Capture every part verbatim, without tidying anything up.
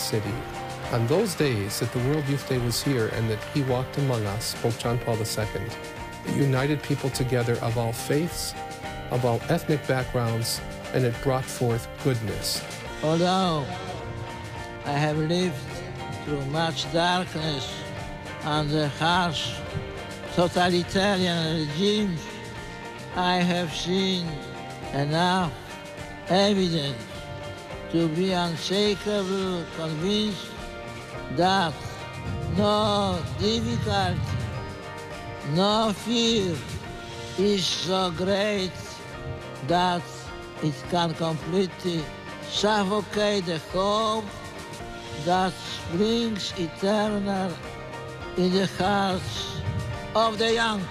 city. On those days that the World Youth Day was here and that he walked among us, Pope John Paul the Second, it united people together of all faiths, of all ethnic backgrounds, and it brought forth goodness. Although I have lived through much darkness and the harsh totalitarian regimes, I have seen enough evidence to be unshakably convinced that no difficulty, no fear is so great that it can completely suffocate the hope that springs eternal in the hearts of the young.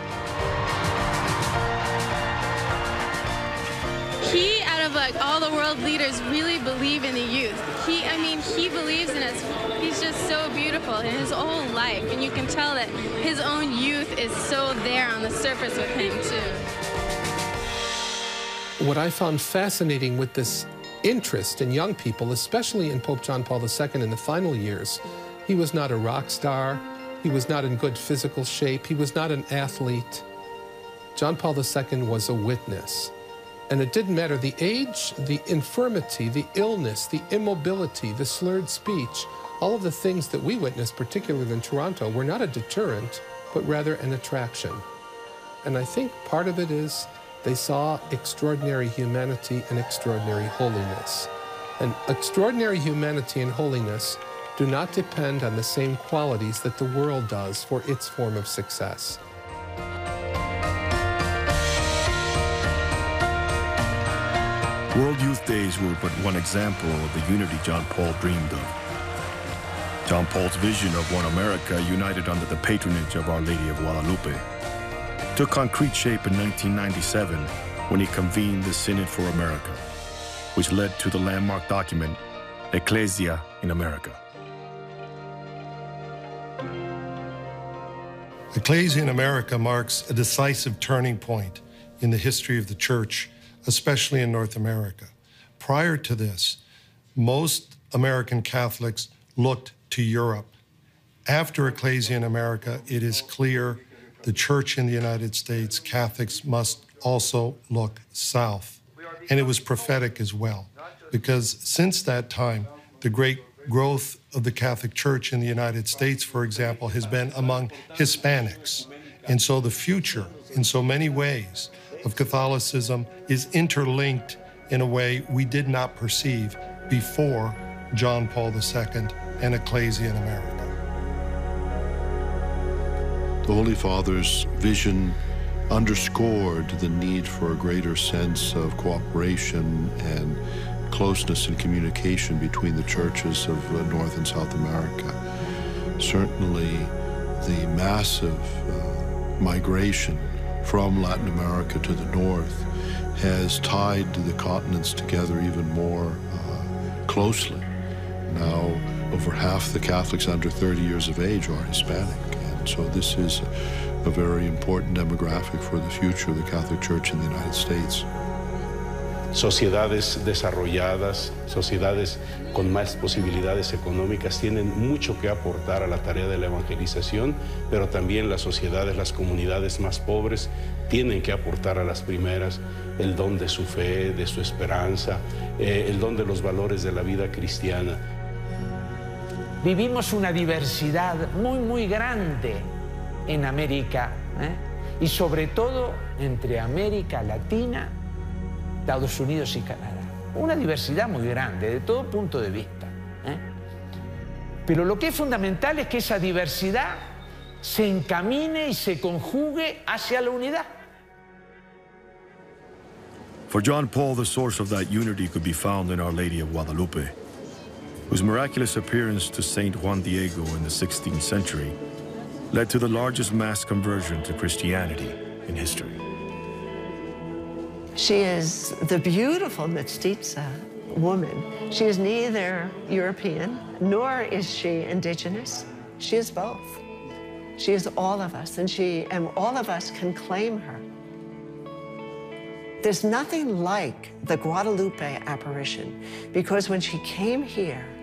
He, out of like all the world leaders, really believe in the youth. He, I mean, he believes in us. He's just so beautiful in his whole life, and you can tell that his own youth is so there on the surface with him too. What I found fascinating with this interest in young people, especially in Pope John Paul the Second in the final years, he was not a rock star, he was not in good physical shape, he was not an athlete. John Paul the Second was a witness. And it didn't matter the age, the infirmity, the illness, the immobility, the slurred speech, all of the things that we witnessed, particularly in Toronto, were not a deterrent, but rather an attraction. And I think part of it is they saw extraordinary humanity and extraordinary holiness. And extraordinary humanity and holiness do not depend on the same qualities that the world does for its form of success. World Youth Days were but one example of the unity John Paul dreamed of. John Paul's vision of one America united under the patronage of Our Lady of Guadalupe took concrete shape in nineteen ninety-seven when he convened the Synod for America, which led to the landmark document, Ecclesia in America. Ecclesia in America marks a decisive turning point in the history of the Church, especially in North America. Prior to this, most American Catholics looked to Europe. After Ecclesia in America, it is clear the Church in the United States, Catholics must also look south. And it was prophetic as well, because since that time, the great growth of the Catholic Church in the United States, for example, has been among Hispanics. And so the future, in so many ways, of Catholicism is interlinked in a way we did not perceive before John Paul the Second and Ecclesia in America. The Holy Father's vision underscored the need for a greater sense of cooperation and closeness and communication between the churches of uh, North and South America. Certainly, the massive uh, migration from Latin America to the north has tied the continents together even more uh, closely. Now, over half the Catholics under thirty years of age are Hispanic, and so this is a, a very important demographic for the future of the Catholic Church in the United States. Sociedades desarrolladas, sociedades con más posibilidades económicas tienen mucho que aportar a la tarea de la evangelización, pero también las sociedades, las comunidades más pobres tienen que aportar a las primeras el don de su fe, de su esperanza, eh, el don de los valores de la vida cristiana. Vivimos una diversidad muy, muy grande en América, ¿eh? Y sobre todo entre América Latina, Estados Unidos y Canadá. Una diversidad muy grande, de todo punto de vista, ¿eh? Pero lo que es fundamental es que esa diversidad se encamine y se conjugue hacia la unidad. For John Paul, the source of that unity could be found in Our Lady of Guadalupe, whose miraculous appearance to Saint Juan Diego in the sixteenth century led to the largest mass conversion to Christianity in history. She is the beautiful Mestiza woman. She is neither European, nor is she indigenous. She is both. She is all of us, and she and all of us can claim her. There's nothing like the Guadalupe apparition, because when she came here,